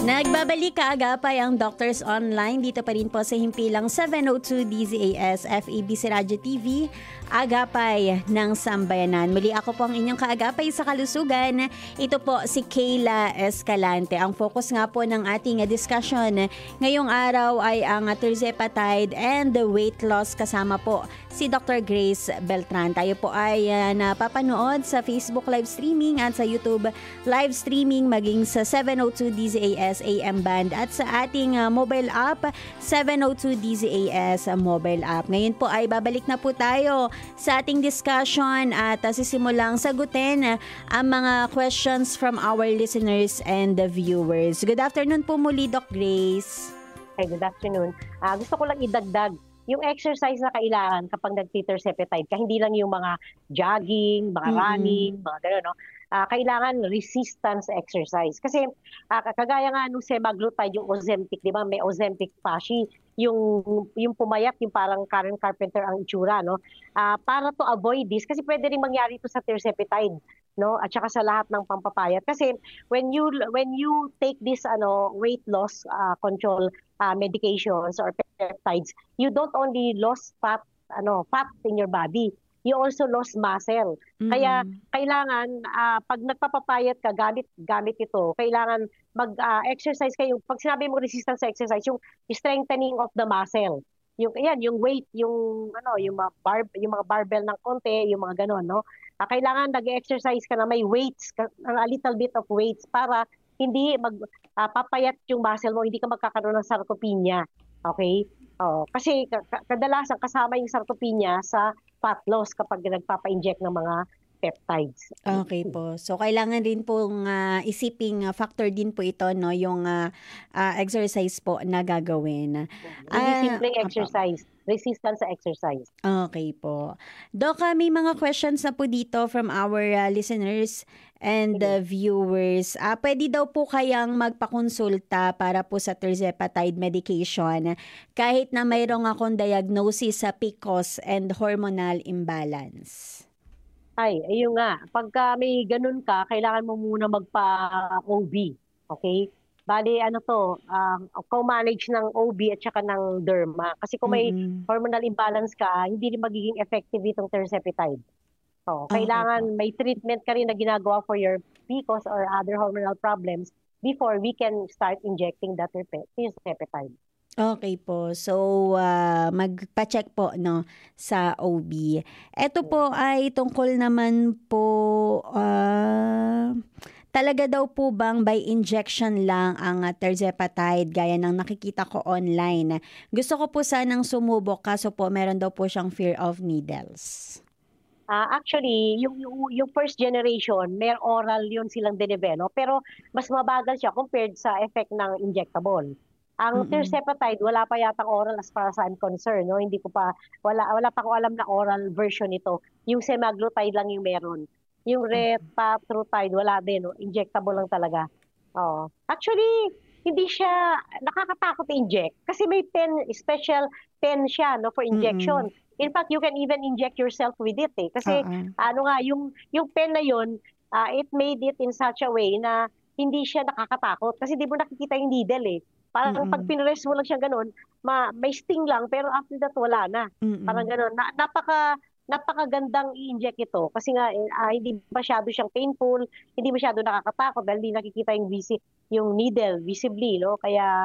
Nagbabalik kaagapay ang Doctors Online dito pa rin po sa himpilang 702 DZAS FEBC Radio TV, agapay ng sambayanan. Muli ako po ang inyong kaagapay sa kalusugan. Ito po si Kayla Escalante. Ang focus nga po ng ating discussion ngayong araw ay ang tirzepatide and the weight loss, kasama po si Dr. Grace Beltran. Tayo po ay napapanood sa Facebook live streaming at sa YouTube live streaming, maging sa 702 DZAS AM band at sa ating mobile app 702 DZAS mobile app. Ngayon po ay babalik na po tayo sa ating discussion at sisimulang sagutin ang mga questions from our listeners and the viewers. Good afternoon po muli, Doc Grace. Hey, good afternoon. Gusto ko lang idagdag yung exercise na kailangan kapag nag-tirzepatide ka, hindi lang yung mga jogging, mga running, mga gano'n, no? Kailangan resistance exercise. Kasi kagaya nga nung semaglutide, yung Ozempic, di ba? May Ozempic Pashi, yung pumayat, yung parang Karen Carpenter ang itsura, no? Para to avoid this, kasi pwede rin mangyari ito sa tirzepatide, no? At saka sa lahat ng pampapayat. Kasi when you take this weight loss control medications or peptides, you don't only lose fat in your body, you also lose muscle. Kaya kailangan pag nagpapapayat ka gamit ito, kailangan mag-exercise kayo. Pag sinabi mo resistance exercise, yung strengthening of the muscle. Yung weight, yung mga barbell ng konti, yung mga ganon, no? Kailangan nag-exercise ka na may weights, a little bit of weights para hindi papayat yung muscle mo, hindi ka magkakaroon ng sarcopenia. Okay? Kasi kadalasan kasama yung sarcopenia sa fat loss kapag nagpapa-inject ng mga peptides. Okay po. So kailangan din pong isiping factor din po ito, no, yung exercise po na gagawin. Hindi simpleng exercise, resistance sa exercise. Okay po. Doc, may mga questions na po dito from our listeners and viewers. Pwede daw po kayang magpakonsulta para po sa tirzepatide medication kahit na mayroong akong diagnosis sa PCOS and hormonal imbalance? Ayun nga. Pagka may ganun ka, kailangan mo muna magpa-OB. Okay? Bali, co-manage ng OB at saka ng derma. Kasi kung may hormonal imbalance ka, hindi rin magiging effective itong tirzepatide. Kailangan may treatment ka rin na ginagawa for your PCOS or other hormonal problems before we can start injecting that tirzepatide. Okay po. So, magpa-check po, no, sa OB. Ito po ay tungkol naman po, talaga daw po bang by injection lang ang tirzepatide gaya ng nakikita ko online? Gusto ko po sanang sumubok kaso po meron daw po siyang fear of needles. Actually, yung first generation, may oral yun silang dinevelop, pero mas mabagal siya compared sa effect ng injectable. Ang tirzepatide, wala pa yatang oral as far as I'm concerned, no? Hindi ko pa wala pa ko alam na oral version nito. Yung semaglutide lang yung meron. Yung retatrutide wala din, no? Injectable lang talaga. Actually, hindi siya nakakatakot i-inject kasi may pen, special pen siya, no, for injection. In fact, you can even inject yourself with it kasi yung pen na yun, it made it in such a way na hindi siya nakakatakot kasi di mo nakikita yung needle Parang pag pinrest mo lang siya ganun, may sting lang, pero after that wala na. Parang ganun. Napakagandang i-inject ito kasi nga hindi masyado siyang painful, hindi masyado nakakatakot dahil hindi nakikita yung needle visibly, no? Kaya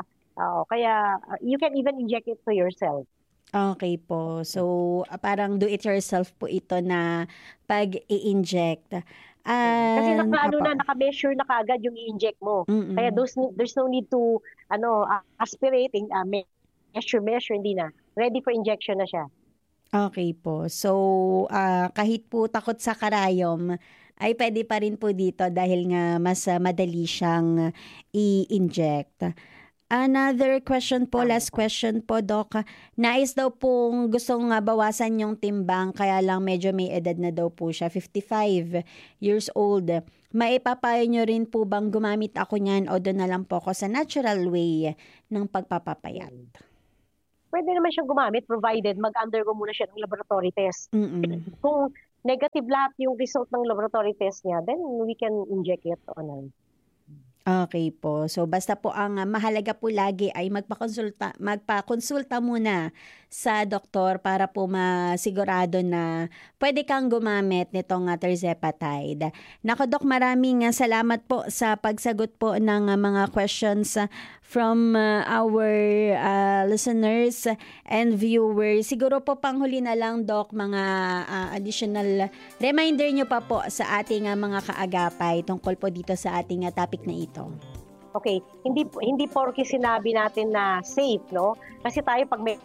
you can even inject it to yourself. Okay po. So, parang do it yourself po ito na pag i-inject. Kasi naka-measure na kaagad yung i-inject mo. Kaya there's no need to aspirate, measure, hindi na. Ready for injection na siya. Okay po. So, kahit po takot sa karayom, ay pwede pa rin po dito dahil nga mas madali siyang i-inject. Another question po, last question po, Doc. Nais daw pong gustong bawasan yung timbang, kaya lang medyo may edad na daw po siya, 55 years old. Maipapayo nyo rin po bang gumamit ako niyan o doon na lang po ako sa natural way ng pagpapapayat? Pwede naman siyang gumamit provided mag-undergo muna siya ng laboratory test. Kung negative lahat yung result ng laboratory test niya, then we can inject it on. Okay po. So basta po ang mahalaga po lagi ay magpakonsulta muna sa doktor para po masigurado na pwede kang gumamit nitong tirzepatide. Nako Dok, maraming salamat po sa pagsagot po ng mga questions from our listeners and viewers. Siguro po panghuli na lang Dok, mga additional reminder nyo pa po sa ating mga kaagapay tungkol po dito sa ating topic na ito. Okay, hindi porke sinabi natin na safe, no? Kasi tayo pag may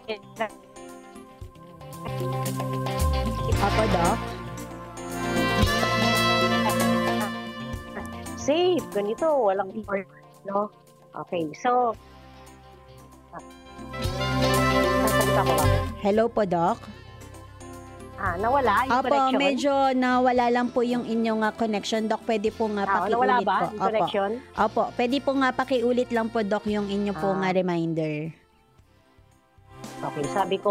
Apo, Doc? Safe, ganito, walang no? Okay, so sasalita ko ba? Hello po, Doc? Nawala yung Opo, connection? medyo nawala lang po yung inyong connection, Doc. Pwede po nga pakiulit nawala ba po. yung connection? Opo, pwede po nga pakiulit lang po, Doc, yung inyo po nga reminder. Okay, sabi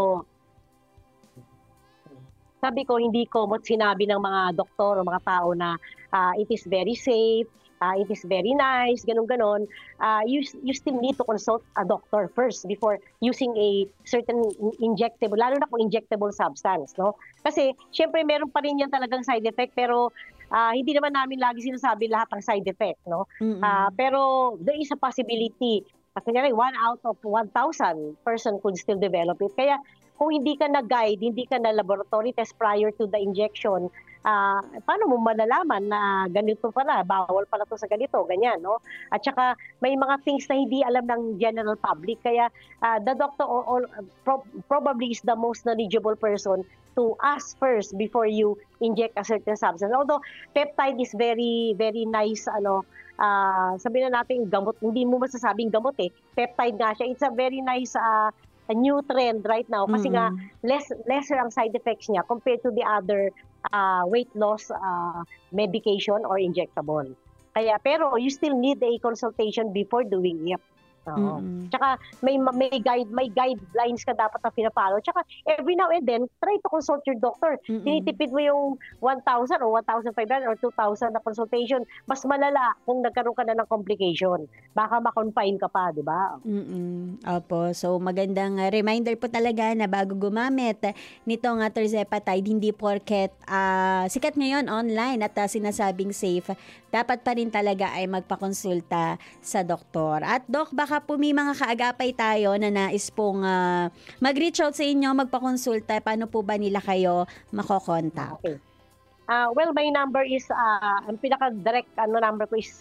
ko hindi ko sinabi ng mga doktor o mga tao na it is very safe, it is very nice, ganun-ganon. You still need to consult a doctor first before using a certain injectable, lalo na kung injectable substance, no? Kasi syempre meron pa rin yan talagang side effect, pero hindi naman namin lagi sinasabi lahat ng side effect, no? Pero there is a possibility. Kunyari, 1 out of 1,000 person could still develop it. Kaya kung hindi ka na-guide, hindi ka na-laboratory test prior to the injection, paano mo malalaman na ganito pala, bawal pala to sa ganito, ganyan, no? At saka may mga things na hindi alam ng general public. Kaya the doctor probably is the most knowledgeable person to ask first before you inject a certain substance. Although peptide is very, very nice, sabihin na natin gamot, hindi mo masasabing gamot peptide nga siya. It's a very nice a new trend right now kasi nga lesser ang side effects niya compared to the other weight loss medication or injectable. Kaya pero you still need a consultation before doing it. Tsaka may guidelines ka dapat na pinapalo. Tsaka every now and then, try to consult your doctor. Tinitipid mo yung 1,000 or 1,500 or 2,000 na consultation. Mas malala kung nagkaroon ka na ng complication. Baka ma-confine ka pa, di ba? Opo. So magandang reminder po talaga na bago gumamit nitong tirzepatide, hindi porket sikat ngayon online at sinasabing safe, dapat pa rin talaga ay magpakonsulta sa doktor. At Doc, baka po may mga kaagapay tayo na nais pong mag-reach out sa inyo, magpakonsulta. Paano po ba nila kayo makokontak? Okay. Well, my number is, ang pinaka-direct number ko is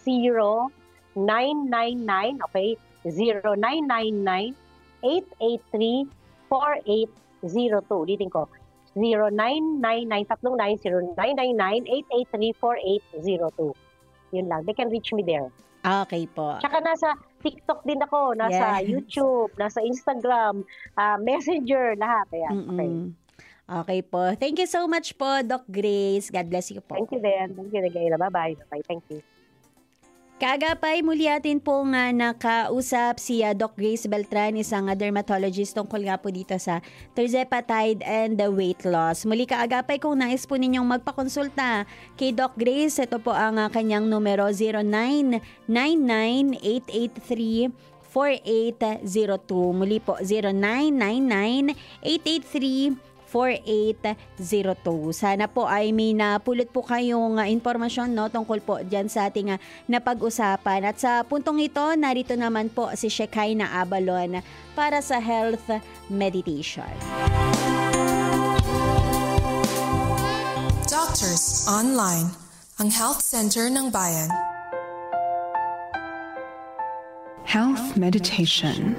0999, okay? 0999-883-4802. Ulitin ko. 0999-999-883-4802. Yun lang. They can reach me there. Okay po. Tsaka nasa TikTok din ako, nasa YouTube, nasa Instagram, Messenger, lahat. Ayan. Okay. Okay po. Thank you so much po, Doc Grace. God bless you po. Thank you din. Thank you, Nagaila. Bye-bye. Bye. Thank you. Kaagapay, muli atin pong nakausap si Doc Grace Beltran, isang dermatologist tungkol nga po dito sa tirzepatide and the weight loss. Muli kaagapay, kung nais po ninyong magpakonsulta kay Doc Grace, ito po ang kanyang numero 0999-883-4802. Muli po, 0999-883-4802. Sana po ay may napulot po kayong impormasyon tungkol po dyan sa ating napag-usapan. At sa puntong ito, narito naman po si Shekinah Abalon para sa Health Meditation. Doctors Online, ang Health Center ng Bayan. Health Meditation.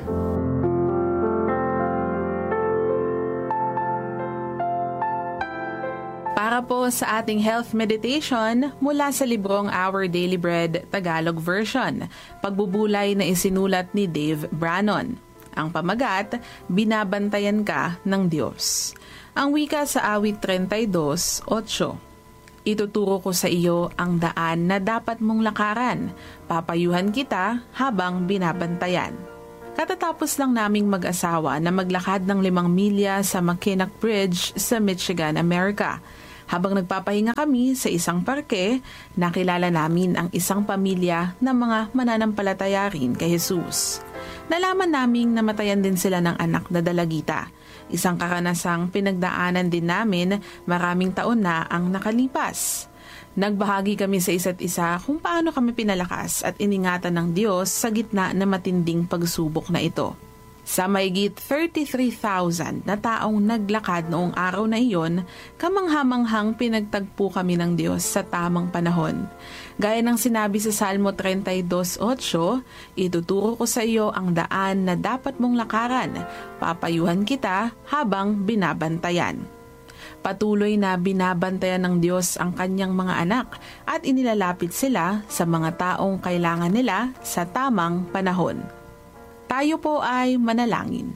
Para po sa ating health meditation mula sa librong Our Daily Bread Tagalog Version, pagbubulay na isinulat ni Dave Brannon. Ang pamagat, binabantayan ka ng Diyos. Ang wika sa awit 32:8. Ituturo ko sa iyo ang daan na dapat mong lakaran. Papayuhan kita habang binabantayan. Katatapos lang naming mag-asawa na maglakad ng 5 milya sa Mackinac Bridge sa Michigan, Amerika. Habang nagpapahinga kami sa isang parke, nakilala namin ang isang pamilya ng mga mananampalataya rin kay Jesus. Nalaman naming namatayan din sila ng anak na dalagita. Isang karanasang pinagdaanan din namin, maraming taon na ang nakalipas. Nagbahagi kami sa isa't isa kung paano kami pinalakas at iningatan ng Diyos sa gitna ng matinding pagsubok na ito. Sa mahigit 33,000 na taong naglakad noong araw na iyon, kamanghamanghang pinagtagpo kami ng Diyos sa tamang panahon. Gaya ng sinabi sa Salmo 32:8, ituturo ko sa iyo ang daan na dapat mong lakaran, papayuhan kita habang binabantayan. Patuloy na binabantayan ng Diyos ang kanyang mga anak at inilalapit sila sa mga taong kailangan nila sa tamang panahon. Tayo po ay manalangin.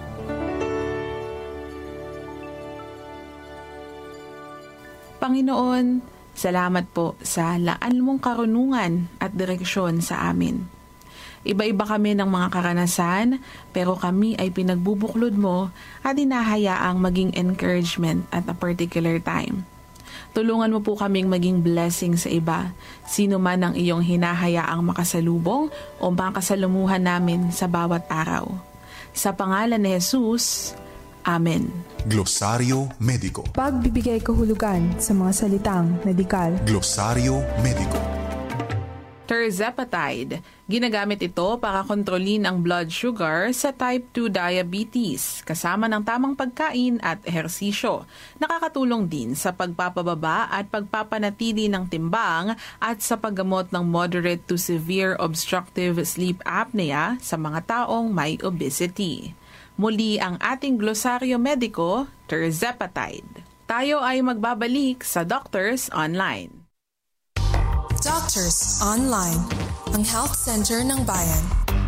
Panginoon, salamat po sa laan mong karunungan at direksyon sa amin. Iba-iba kami ng mga karanasan, pero kami ay pinagbubuklod mo at hinahayaang maging encouragement at a particular time. Tulungan mo po kaming maging blessing sa iba, sino man ang iyong hinahayaang makasalubong o makasalamuhan namin sa bawat araw. Sa pangalan ni Jesus, Amen. Glosaryo Mediko. Pagbibigay kahulugan sa mga salitang medikal. Glosaryo Mediko. Tirzepatide. Ginagamit ito para kontrolin ang blood sugar sa type 2 diabetes, kasama ng tamang pagkain at ehersisyo. Nakakatulong din sa pagpapababa at pagpapanatili ng timbang at sa paggamot ng moderate to severe obstructive sleep apnea sa mga taong may obesity. Muli ang ating glosaryo mediko, Tirzepatide. Tayo ay magbabalik sa Doctors Online. Doctors Online, ang health center ng bayan.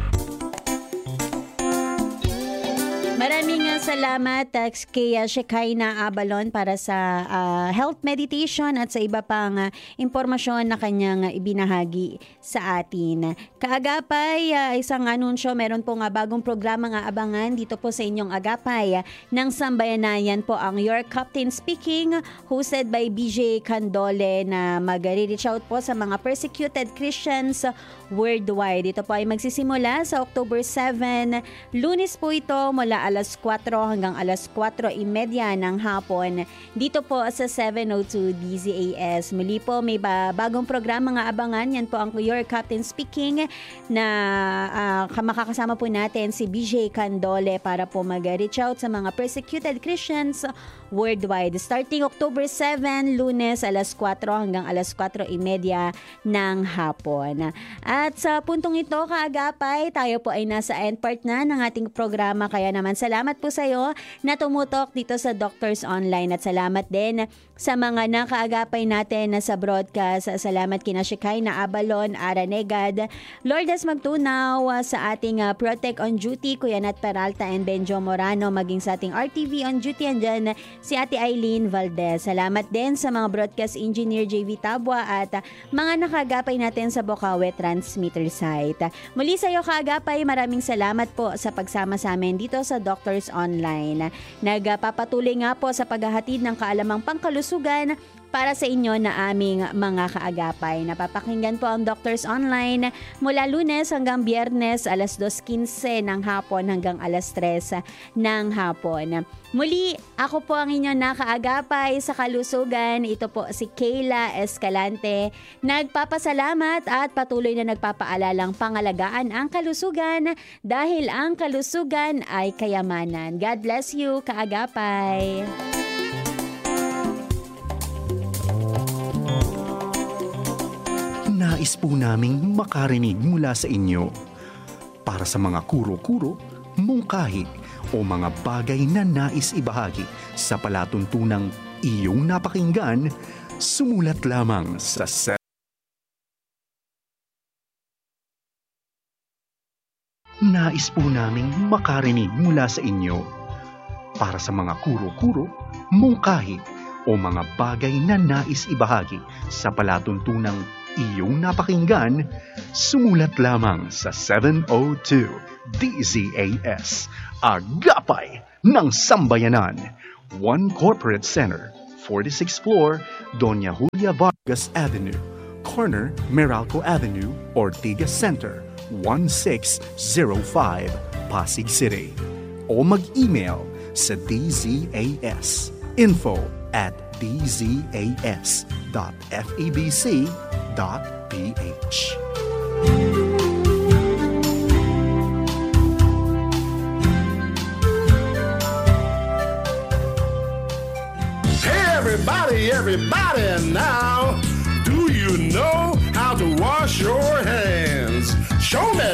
Maraming salamat kay Shekinah Abalon para sa health meditation at sa iba pang impormasyon na kanyang ibinahagi sa atin. Kaagapay, isang anunsyo, meron po bagong programa abangan dito po sa inyong agapay ng Sambayanayan po ang Your Captain Speaking, hosted by BJ Candole, na mag-reach out po sa mga persecuted Christians worldwide. Ito po ay magsisimula sa October 7, Lunes po ito, mula alas 4 hanggang alas 4:30 ng hapon dito po sa 702 DZAS. Muli po, may bagong programa abangan. Yan po ang Your Captain Speaking na makakasama po natin si BJ Candole para po mag-reach out sa mga persecuted Christians worldwide. Starting October 7, Lunes, alas 4 hanggang alas 4:30 ng hapon. At sa puntong ito, kaagapay, tayo po ay nasa end part na ng ating programa. Kaya naman salamat po sa iyo na tumutok dito sa Doctors Online. At salamat din sa mga nakaagapay natin na sa broadcast. Salamat kina Shekinah Abalon, Ara Negad, Lourdes Magtunaw, sa ating Protect on Duty, Kuya Nat Peralta and Benjo Morano, maging sa ating RTV on Duty, andyan si Ate Eileen Valdez. Salamat din sa mga broadcast engineer JV Tabwa at mga nakagapay natin sa Bocaue transmitter site. Muli sa iyo kaagapay, maraming salamat po sa pagsama sa amin dito sa Doctors Online. Nagpapatuloy nga po sa paghahatid ng kaalamang pangkalusugan para sa inyo na aming mga kaagapay. Napapakinggan po ang Doctors Online mula Lunes hanggang Biyernes, alas 2:15 ng hapon hanggang alas 3 ng hapon. Muli, ako po ang inyong nakaagapay sa kalusugan. Ito po si Kayla Escalante. Nagpapasalamat at patuloy na nagpapaalalang pangalagaan ang kalusugan dahil ang kalusugan ay kayamanan. God bless you, kaagapay. Nais po naming makarinig mula sa inyo para sa mga kuro-kuro, mungkahi o mga bagay na nais ibahagi sa palatuntunang iyong napakinggan. Sumulat lamang sa Nais po naming makarinig mula sa inyo para sa mga kuro-kuro, mungkahi o mga bagay na nais ibahagi sa palatuntunang iyong napakinggan. Sumulat lamang sa 702 DZAS, Agapay ng Sambayanan, One Corporate Center, 46th floor, Doña Julia Vargas Avenue, corner Meralco Avenue, Ortigas Center, 1605, Pasig City. O mag-email sa dzas.febc.ph. Everybody now, do you know how to wash your hands? Show me.